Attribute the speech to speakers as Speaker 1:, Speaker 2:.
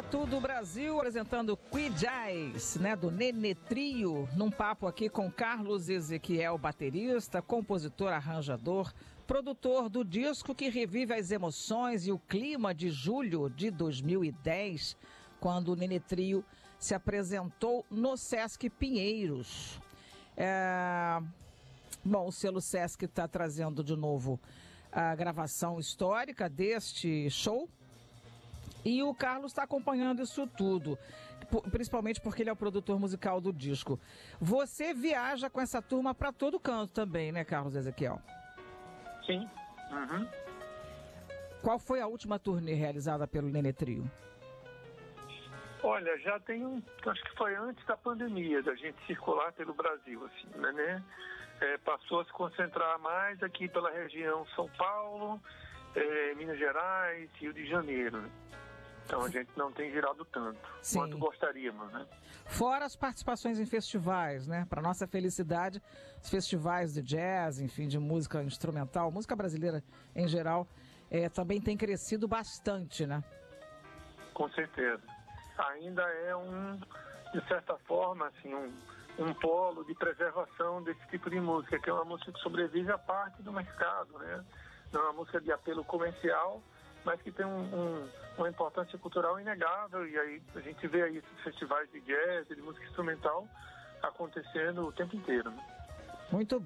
Speaker 1: Tudo Brasil, apresentando Quijais, né, do Nenê Trio, num papo aqui com Carlos Ezequiel, baterista, compositor, arranjador, produtor do disco que revive as emoções e o clima de julho de 2010, quando o Nenê Trio se apresentou no Sesc Pinheiros. Bom, o selo Sesc está trazendo de novo a gravação histórica deste show. E o Carlos está acompanhando isso tudo, principalmente porque ele é o produtor musical do disco. Você viaja com essa turma para todo canto também, né, Carlos Ezequiel?
Speaker 2: Sim. Uhum.
Speaker 1: Qual foi a última turnê realizada pelo Nenê Trio?
Speaker 2: Olha, já tem acho que foi antes da pandemia, da gente circular pelo Brasil, assim, né? Passou a se concentrar mais aqui pela região São Paulo, Minas Gerais, Rio de Janeiro, né? Então a gente não tem girado tanto quanto gostaríamos, né?
Speaker 1: Fora as participações em festivais, né? Para nossa felicidade, os festivais de jazz, enfim, de música instrumental, música brasileira em geral, também tem crescido bastante, né?
Speaker 2: Com certeza. Ainda é de certa forma, assim, um polo de preservação desse tipo de música, que é uma música que sobrevive à parte do mercado, né? Não é uma música de apelo comercial, mas que tem uma importância cultural inegável, e aí a gente vê aí esses festivais de jazz, de música instrumental acontecendo o tempo inteiro, né?
Speaker 1: Muito